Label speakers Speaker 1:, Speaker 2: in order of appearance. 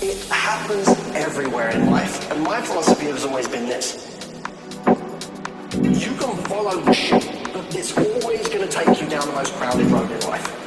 Speaker 1: It happens everywhere in life, and my philosophy has always been this. You can follow the shit, but it's always going to take you down the most crowded road in life.